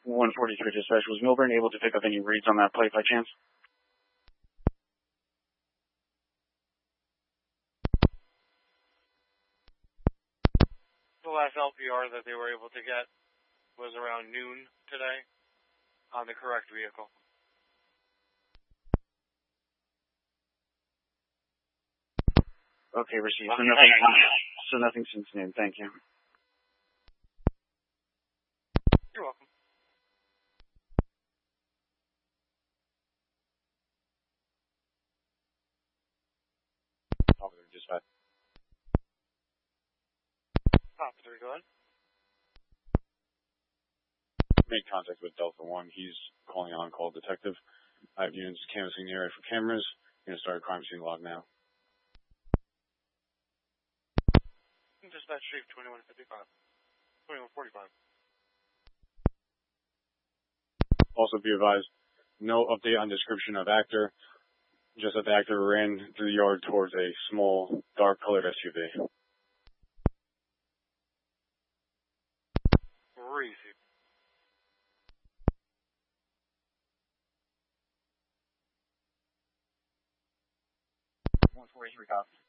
143 dispatch. Was Milburn able to pick up any reads on that plate by chance? The last LPR that they were able to get was around noon today on the correct vehicle. Okay, received. So nothing since noon. Thank you. You're welcome. Officer dispatch. Officer, go ahead. Made contact with Delta 1. He's calling on-call detective. I have units canvassing the area for cameras. I'm going to start a crime scene log now. Dispatch Chief 2155. 2145. Also be advised, no update on description of actor. Just that the actor ran through the yard towards a small, dark-colored SUV. Receive. One 43 cops.